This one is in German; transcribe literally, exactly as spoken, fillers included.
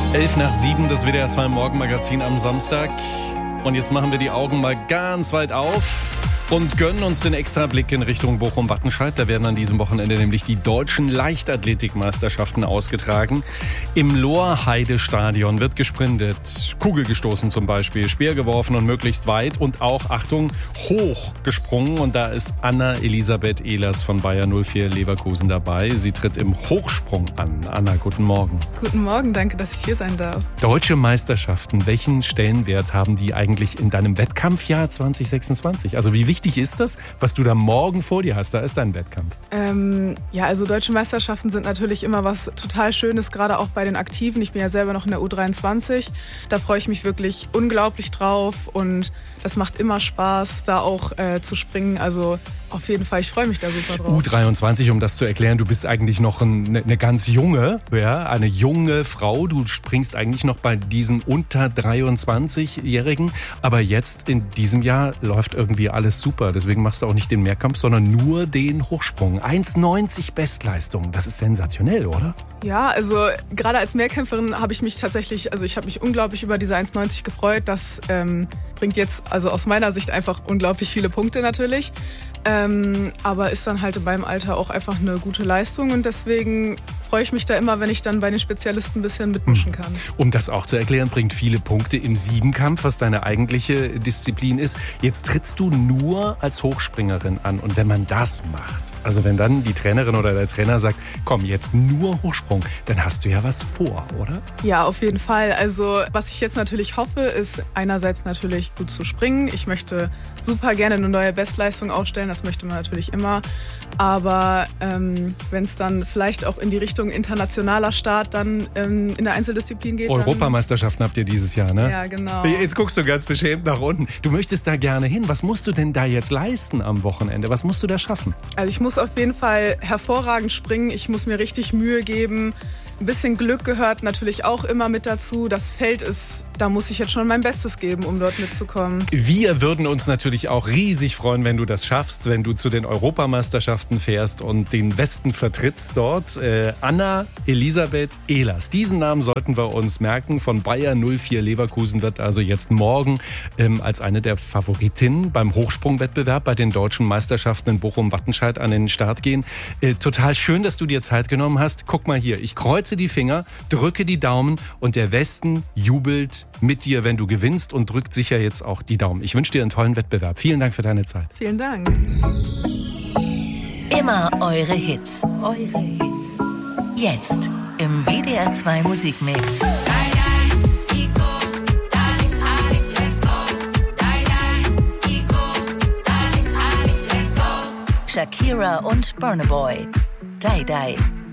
Elf nach sieben, das W D R zwei Morgenmagazin am Samstag. Und jetzt machen wir die Augen mal ganz weit auf und gönnen uns den extra Blick in Richtung Bochum-Wattenscheid. Da werden an diesem Wochenende nämlich die deutschen Leichtathletikmeisterschaften ausgetragen. Im Lohrheide-Stadion wird gesprintet, Kugel gestoßen zum Beispiel, Speer geworfen und möglichst weit und auch, Achtung, hoch gesprungen. Und da ist Anna Elisabeth Ehlers von Bayer null vier Leverkusen dabei. Sie tritt im Hochsprung an. Anna, guten Morgen. Guten Morgen, danke, dass ich hier sein darf. Deutsche Meisterschaften, welchen Stellenwert haben die eigentlich in deinem Wettkampfjahr zwanzig sechsundzwanzig? Also wie wichtig ist das, was du da morgen vor dir hast? Da ist dein Wettkampf. Ähm, ja, also deutsche Meisterschaften sind natürlich immer was total Schönes, gerade auch bei den Aktiven. Ich bin ja selber noch in der U dreiundzwanzig. Da freue ich mich wirklich unglaublich drauf und das macht immer Spaß, da auch äh, zu springen. Also auf jeden Fall, ich freue mich da super drauf. U dreiundzwanzig, um das zu erklären, du bist eigentlich noch eine, eine ganz junge, ja, eine junge Frau. Du springst eigentlich noch bei diesen unter dreiundzwanzigjährigen. Aber jetzt in diesem Jahr läuft irgendwie alles super. Deswegen machst du auch nicht den Mehrkampf, sondern nur den Hochsprung. eins neunzig Bestleistung, das ist sensationell, oder? Ja, also gerade als Mehrkämpferin habe ich mich tatsächlich, also ich habe mich unglaublich über diese eins neunzig gefreut. Das ähm, bringt jetzt also aus meiner Sicht einfach unglaublich viele Punkte natürlich. Ähm, aber ist dann halt in meinem Alter auch einfach eine gute Leistung und deswegen freue ich mich da immer, wenn ich dann bei den Spezialisten ein bisschen mitmischen kann. Um das auch zu erklären, bringt viele Punkte im Siebenkampf, was deine eigentliche Disziplin ist. Jetzt trittst du nur als Hochspringerin an und wenn man das macht, also wenn dann die Trainerin oder der Trainer sagt, komm, jetzt nur Hochsprung, dann hast du ja was vor, oder? Ja, auf jeden Fall. Also was ich jetzt natürlich hoffe, ist einerseits natürlich gut zu springen. Ich möchte super gerne eine neue Bestleistung aufstellen, das möchte man natürlich immer. Aber ähm, wenn es dann vielleicht auch in die Richtung internationaler Start dann ähm, in der Einzeldisziplin geht. Europameisterschaften habt ihr dieses Jahr, ne? Ja, genau. Jetzt guckst du ganz beschämt nach unten. Du möchtest da gerne hin. Was musst du denn da jetzt leisten am Wochenende? Was musst du da schaffen? Also ich muss auf jeden Fall hervorragend springen. Ich muss mir richtig Mühe geben. Ein bisschen Glück gehört natürlich auch immer mit dazu. Das Feld ist, da muss ich jetzt schon mein Bestes geben, um dort mitzukommen. Wir würden uns natürlich auch riesig freuen, wenn du das schaffst, wenn du zu den Europameisterschaften fährst und den Westen vertrittst dort. Äh, Anna Elisabeth Ehlers. Diesen Namen sollten wir uns merken. Von Bayer null vier Leverkusen wird also jetzt morgen ähm, als eine der Favoritinnen beim Hochsprungwettbewerb bei den deutschen Meisterschaften in Bochum-Wattenscheid an den Start gehen. Äh, total schön, dass du dir Zeit genommen hast. Guck mal hier, ich kreuze die Finger, drücke die Daumen und der Westen jubelt mit dir, wenn du gewinnst und drückt sicher jetzt auch die Daumen. Ich wünsche dir einen tollen Wettbewerb. Vielen Dank für deine Zeit. Vielen Dank. Immer eure Hits. Eure Hits. Jetzt im W D R zwei Musikmix. Shakira und Burna Boy. Die Die.